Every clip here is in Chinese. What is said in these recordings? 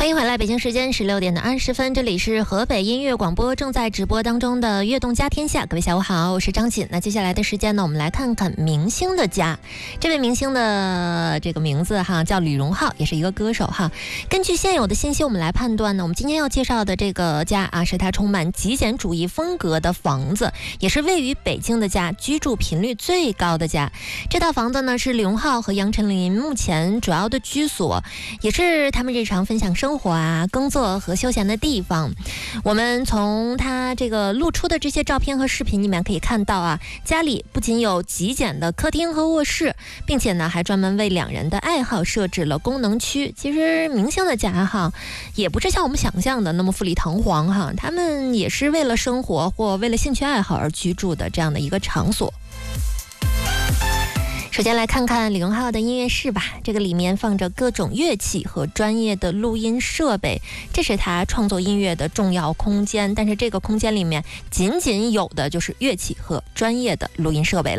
欢迎回来，北京时间16点20分，这里是河北音乐广播正在直播当中的悦动家天下。各位下午好，我是张锦。那接下来的时间呢，我们来看看明星的家。这位明星的这个名字叫李荣浩，也是一个歌手哈。根据现有的信息，我们来判断呢，我们今天要介绍的这个家是他充满极简主义风格的房子，也是位于北京的家，居住频率最高的家。这套房子呢是李荣浩和杨丞琳目前主要的居所，也是他们日常分享生活工作和休闲的地方。我们从他这个露出的这些照片和视频里面可以看到家里不仅有极简的客厅和卧室，并且呢还专门为两人的爱好设置了功能区。其实明星的家也不是像我们想象的那么富丽堂皇他们也是为了生活或为了兴趣爱好而居住的这样的一个场所。首先来看看李荣浩的音乐室吧，这个里面放着各种乐器和专业的录音设备，这是他创作音乐的重要空间，但是这个空间里面仅仅有的就是乐器和专业的录音设备了。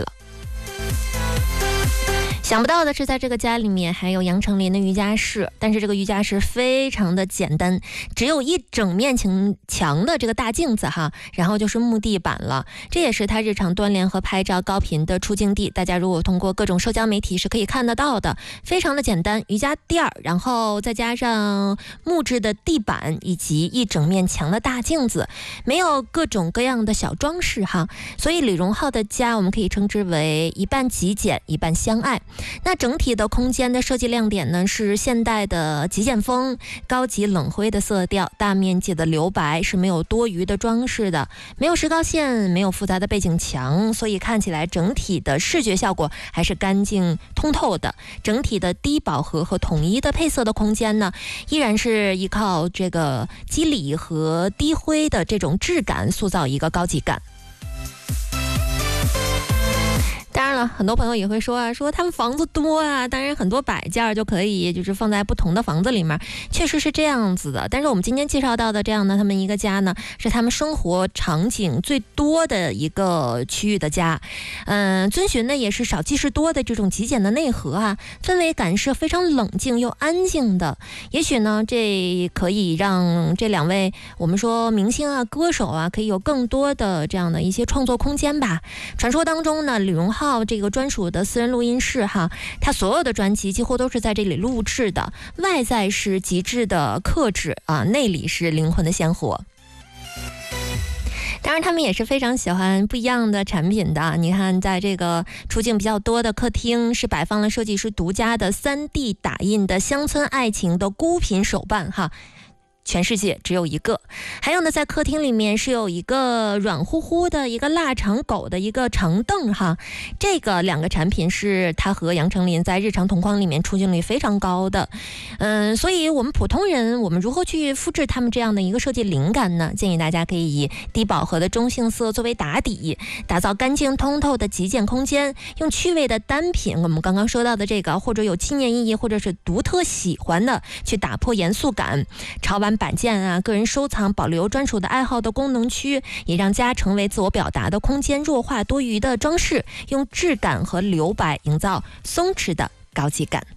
想不到的是，在这个家里面还有杨丞琳的瑜伽室，但是这个瑜伽室非常的简单，只有一整面墙的这个大镜子然后就是木地板了。这也是他日常锻炼和拍照高频的出镜地，大家如果通过各种社交媒体是可以看得到的。非常的简单，瑜伽垫，然后再加上木质的地板以及一整面墙的大镜子，没有各种各样的小装饰所以李荣浩的家我们可以称之为一半极简一半相爱。那整体的空间的设计亮点呢是现代的极简风，高级冷灰的色调，大面积的留白，是没有多余的装饰的，没有石膏线，没有复杂的背景墙，所以看起来整体的视觉效果还是干净通透的。整体的低饱和和统一的配色的空间呢，依然是依靠这个肌理和低灰的这种质感塑造一个高级感。当然了，很多朋友也会说他们房子多当然很多摆件就可以就是放在不同的房子里面，确实是这样子的。但是我们今天介绍到的这样的他们一个家呢，是他们生活场景最多的一个区域的家。遵循的也是少即是多的这种极简的内核氛围感是非常冷静又安静的。也许呢，这可以让这两位我们说明星歌手可以有更多的这样的一些创作空间吧。传说当中呢，李荣浩这个专属的私人录音室他所有的专辑几乎都是在这里录制的，外在是极致的克制内里是灵魂的鲜活。当然他们也是非常喜欢不一样的产品的。你看在这个出镜比较多的客厅是摆放了设计师独家的 3D 打印的乡村爱情的孤品手办全世界只有一个。还有呢，在客厅里面是有一个软乎乎的一个腊肠狗的一个长凳这个两个产品是他和杨丞琳在日常同框里面出镜率非常高的。所以我们普通人我们如何去复制他们这样的一个设计灵感呢？建议大家可以以低饱和的中性色作为打底，打造干净通透的极简空间，用趣味的单品，我们刚刚说到的这个，或者有纪念意义或者是独特喜欢的，去打破严肃感。潮玩摆件个人收藏，保留专属的爱好的功能区，也让家成为自我表达的空间，弱化多余的装饰，用质感和留白营造松弛的高级感。